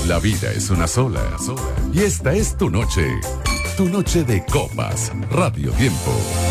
La vida es una sola. Y esta es tu noche. Tu noche de copas. Radio Tiempo.